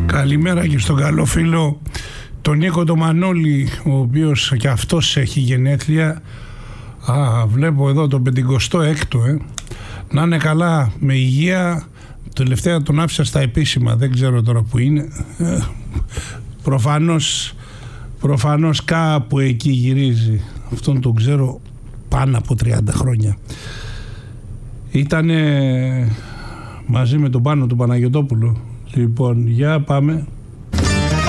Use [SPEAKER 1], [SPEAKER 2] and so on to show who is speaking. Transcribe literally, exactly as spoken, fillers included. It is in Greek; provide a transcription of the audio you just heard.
[SPEAKER 1] Καλημέρα και στον καλό φίλο τον Νίκο το Μανώλη, ο οποίος και αυτός έχει γενέθλια. Α, βλέπω εδώ το πενηκοστό έκτο, ε. Να είναι καλά, με υγεία. Τελευταία τον άφησα στα επίσημα, δεν ξέρω τώρα που είναι. Ε, προφανώς, προφανώς κάπου εκεί γυρίζει. Αυτόν τον ξέρω πάνω από τριάντα χρόνια. Ήτανε μαζί με τον Πάνο του Παναγιωτόπουλο. Λοιπόν, για πάμε.